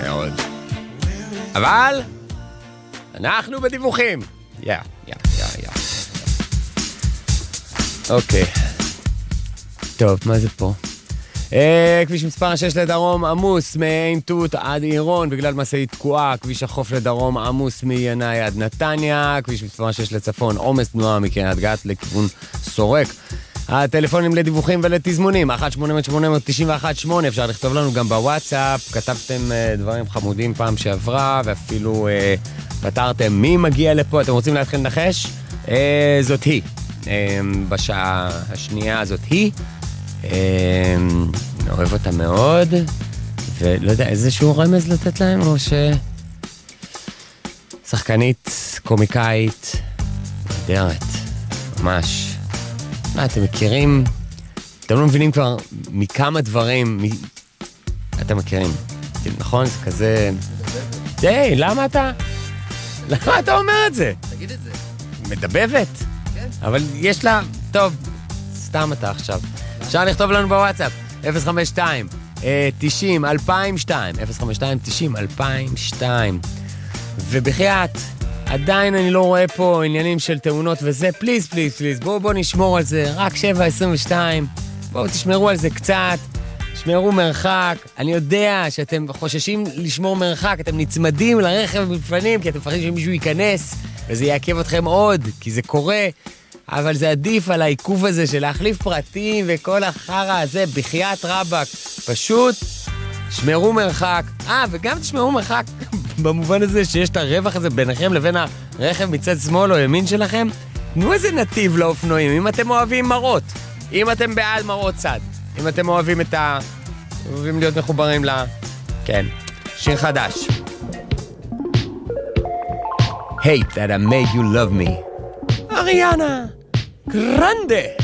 מאוד. אבל אנחנו בדיווחים. אוקיי. טוב, מה זה פה? כביש מספר 6 לדרום עמוס מעין תות עד עירון בגלל מסעית תקועה. כביש החוף לדרום עמוס מינאי עד נתניה. כביש מספר 6 לצפון עומס תנועה מקריית גת לכיוון סורק. הטלפונים לדיווחים ולתזמונים 1-800-891-8. אפשר לכתוב לנו גם בוואטסאפ. כתבתם דברים חמודים פעם שעברה ואפילו פתרתם מי מגיע לפה. אתם רוצים להתחיל לנחש? זאת היא. בשעה השנייה זאת היא. אוהב אותה מאוד, ולא יודע, איזשהו רמז לתת להם, או שחקנית, קומיקאית, נהדרת, ממש. אתם מכירים, אתם לא מבינים כבר מכמה דברים, אתם מכירים, נכון? זה כזה... די, למה אתה אומר את זה? תגיד את זה. מדבבת? כן. אבל יש לה, טוב, סתם אתה עכשיו. אפשר לכתוב לנו בוואטסאפ, 052-90-2002, 052-90-2002. ובחיית, עדיין אני לא רואה פה עניינים של תאונות וזה, פליז, בואו נשמור על זה, רק 7:22, בואו תשמרו על זה קצת, שמרו מרחק. אני יודע שאתם חוששים לשמור מרחק, אתם נצמדים לרכב בפנים, כי אתם מפחדים שמישהו ייכנס, וזה יעכב אתכם עוד, כי זה קורה, אבל זה עדיף על העיכוב הזה של להחליף פרטים וכל החרא הזה, בחיית רבק. פשוט שמרו מרחק. וגם תשמרו מרחק במובן הזה שיש את הרווח הזה ביניכם לבין הרכב מצד שמאל או ימין שלכם. תנו איזה נתיב לאופנועים, אם אתם אוהבים מראות, אם אתם בעד מראות צד, אם אתם אוהבים אוהבים להיות מחוברים כן, שיר חדש. Hate that I made you love me. אריאנה גרנדה.